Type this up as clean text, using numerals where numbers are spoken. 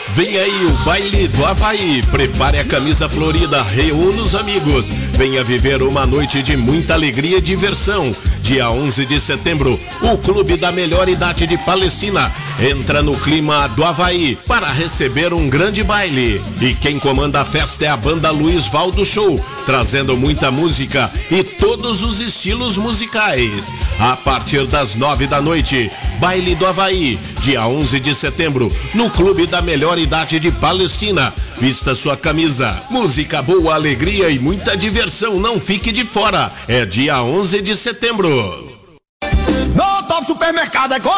Vem aí o Baile do Havaí. Prepare a camisa florida, reúna os amigos. Venha viver uma noite de muita alegria e diversão. Dia 11 de setembro, o Clube da Melhor Idade de Palestina entra no clima do Havaí para receber um grande baile. E quem comanda a festa é a banda Luiz Valdo Show, trazendo muita música e todos os estilos musicais. A partir das 9 da noite, Baile do Havaí, dia 11 de setembro, no Clube da Melhor Idade de Palestina. Vista sua camisa, música boa, alegria e muita diversão, não fique de fora. É dia 11 de setembro. No Top Supermercado é